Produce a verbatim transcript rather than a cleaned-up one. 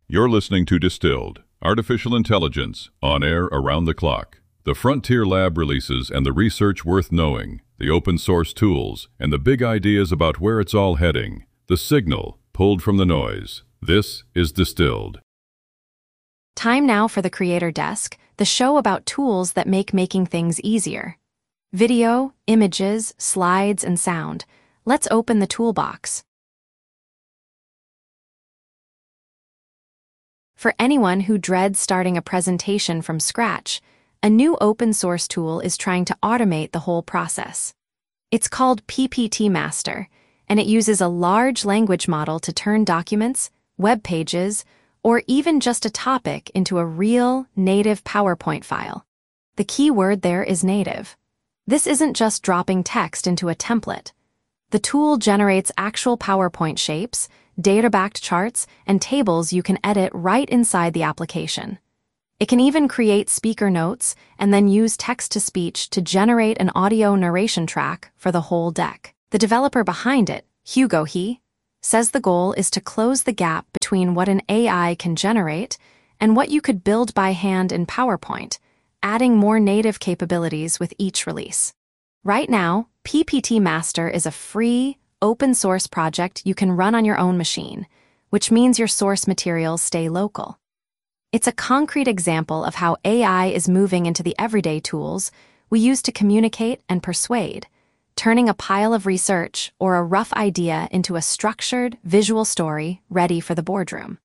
You're listening to Distilled, Artificial Intelligence, on air around the clock. The Frontier Lab releases and the research worth knowing, the open source tools, and the big ideas about where it's all heading. The signal, pulled from the noise. This is Distilled. Time now for the Creator Desk, the show about tools that make making things easier. Video, images, slides, and sound. Let's open the toolbox. For anyone who dreads starting a presentation from scratch, a new open-source tool is trying to automate the whole process. It's called P P T Master, and it uses a large language model to turn documents, web pages, or even just a topic into a real, native PowerPoint file. The key word there is native. This isn't just dropping text into a template. The tool generates actual PowerPoint shapes, data-backed charts, and tables you can edit right inside the application. It can even create speaker notes and then use text-to-speech to generate an audio narration track for the whole deck. The developer behind it, Hugo He, says the goal is to close the gap between what an A I can generate and what you could build by hand in PowerPoint, adding more native capabilities with each release. Right now, P P T Master is a free, open-source project you can run on your own machine, which means your source materials stay local. It's a concrete example of how A I is moving into the everyday tools we use to communicate and persuade, turning a pile of research or a rough idea into a structured, visual story ready for the boardroom.